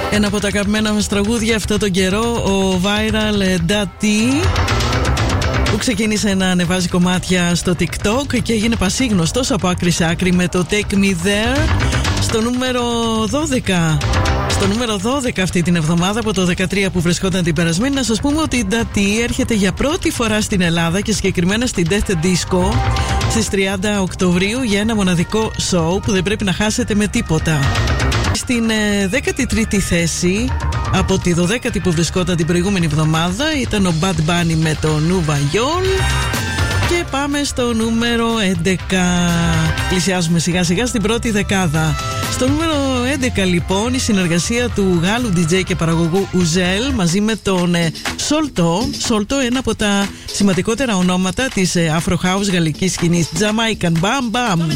Ένα από τα αγαπημένα μας τραγούδια αυτό τον καιρό, ο Viral Daddy, που ξεκίνησε να ανεβάζει κομμάτια στο TikTok και έγινε πασίγνωστος από άκρη σε άκρη με το Take Me There στο νούμερο 12. Στο νούμερο 12 αυτή την εβδομάδα από το 13 που βρισκόταν την περασμένη. Να σας πούμε ότι η Daddy έρχεται για πρώτη φορά στην Ελλάδα και συγκεκριμένα στην Death Disco στις 30 Οκτωβρίου για ένα μοναδικό show που δεν πρέπει να χάσετε με τίποτα. Στην 13η θέση από τη 12η που βρισκόταν την προηγούμενη εβδομάδα ήταν ο Bad Bunny με το Nueva York. Και πάμε στο νούμερο 11. Πλησιάζουμε σιγά σιγά στην πρώτη δεκάδα. Στο νούμερο 11 λοιπόν η συνεργασία του Γάλλου DJ και παραγωγού Uzel μαζί με τον Solto, ένα από τα σημαντικότερα ονόματα της Afro House γαλλικής σκηνής. Jamaican Bam Bam.